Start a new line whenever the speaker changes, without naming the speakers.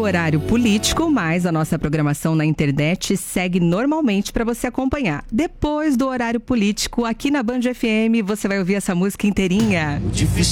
horário político, mas a nossa programação na internet segue normalmente para você acompanhar. Depois do horário político, aqui na Band FM, você vai ouvir essa música inteirinha.
Difícil